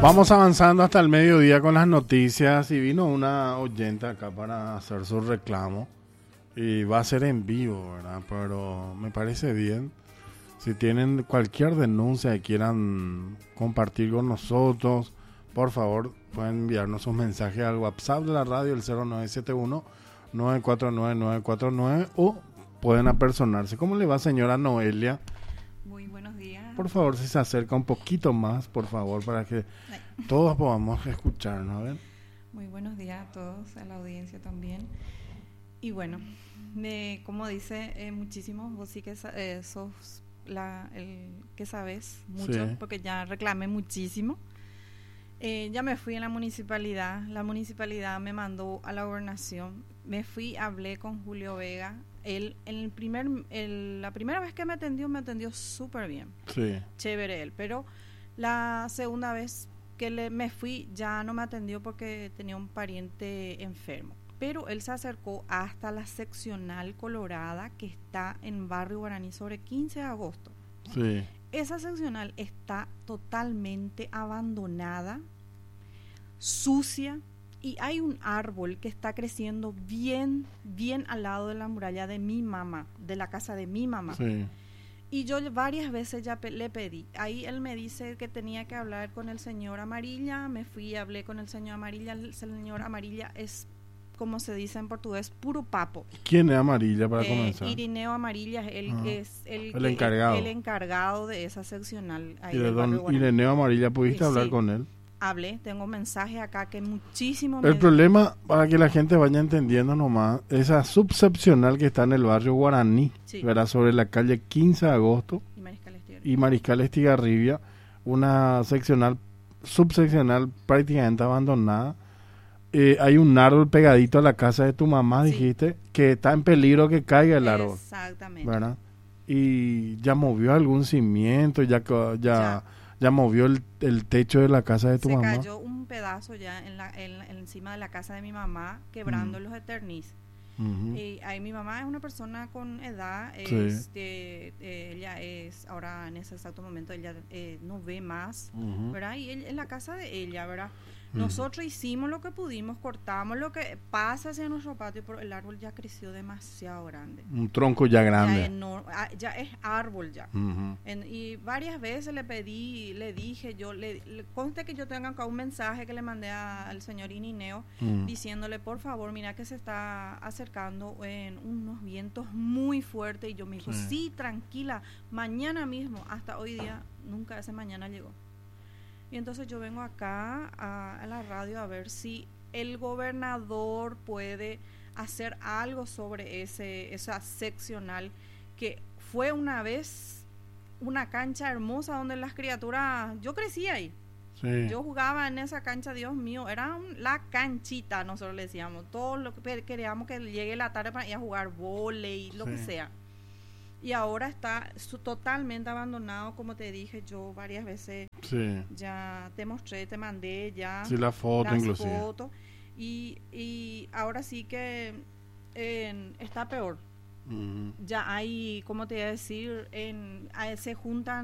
Vamos avanzando hasta el mediodía con las noticias y vino una oyente acá para hacer su reclamo y va a ser en vivo, ¿verdad? Pero me parece bien. Si tienen cualquier denuncia que quieran compartir con nosotros, por favor, pueden enviarnos sus mensajes al WhatsApp de la radio, el 0971-949-949, o pueden apersonarse. ¿Cómo le va, señora Noelia? Muy buenos días. Por favor, si se acerca un poquito más, por favor, para que todos podamos escucharnos. A ver. Muy buenos días a todos, a la audiencia también. Y bueno, como dice muchísimo, vos sí que sos el que sabes mucho, sí, porque ya reclamé muchísimo. Ya me fui a la municipalidad me mandó a la gobernación, me fui, hablé con Julio Vega. Él, la primera vez que me atendió súper bien, sí, chévere él, pero la segunda vez que me fui ya no me atendió porque tenía un pariente enfermo, pero él se acercó hasta la seccional Colorada que está en Barrio Guaraní sobre 15 de agosto. Sí. Esa seccional está totalmente abandonada, sucia, y hay un árbol que está creciendo bien al lado de la muralla de mi mamá, de la casa de mi mamá. Sí. Y yo varias veces ya le pedí. Ahí él me dice que tenía que hablar con el señor Amarilla. Me fui y hablé con el señor Amarilla. El señor Amarilla es, como se dice en portugués, puro papo. ¿Quién es Amarilla para comenzar? Irineo Amarilla es el encargado de esa seccional. Ahí ¿Y de don Irineo Amarilla pudiste hablar con él? Hablé, tengo mensajes acá que muchísimo... El problema, para que la gente vaya entendiendo nomás, esa subseccional que está en el barrio Guaraní, sí, ¿verdad? Sobre la calle 15 de agosto y Mariscal Estigarribia, una subseccional prácticamente abandonada. Hay un árbol pegadito a la casa de tu mamá, sí, dijiste, que está en peligro que caiga el árbol. Exactamente. ¿Verdad? Y ya movió algún cimiento, ya movió el techo de la casa de tu mamá. Se cayó un pedazo ya encima de la casa de mi mamá, quebrando los eterniz. Y ahí mi mamá es una persona con edad, sí, ella es, ahora en ese exacto momento, ella no ve más, ¿verdad? Y en la casa de ella, ¿verdad? Nosotros hicimos lo que pudimos, cortamos lo que pasa hacia nuestro patio, pero el árbol ya creció demasiado grande. Un tronco ya grande. Ya es árbol ya. Y varias veces le dije, conste que yo tengo acá un mensaje que le mandé al señor Irineo, diciéndole, por favor, mira que se está acercando en unos vientos muy fuertes. Y yo me dijo, sí, tranquila, mañana mismo. Hasta hoy día, nunca ese mañana llegó. Y entonces yo vengo acá a la radio a ver si el gobernador puede hacer algo sobre esa seccional que fue una vez una cancha hermosa donde las criaturas, yo crecí ahí, sí, yo jugaba en esa cancha, Dios mío, era la canchita, nosotros le decíamos, todos lo que queríamos que llegue la tarde para ir a jugar vóley, lo que sea. Y ahora está totalmente abandonado, como te dije yo varias veces. Sí. Ya te mostré, te mandé ya. Sí, la foto inclusive. Y ahora sí que está peor. Ya hay, ¿cómo te iba a decir? Se juntan